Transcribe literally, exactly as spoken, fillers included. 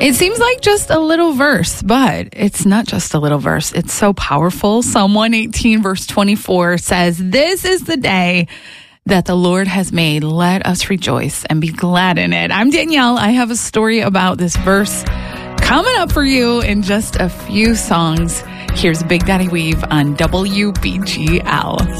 It seems like just a little verse, but it's not just a little verse. It's so powerful. Psalm one eighteen verse twenty-four says, "This is the day that the Lord has made. Let us rejoice and be glad in it." I'm Danielle. I have a story about this verse coming up for you in just a few songs. Here's Big Daddy Weave on W B G L.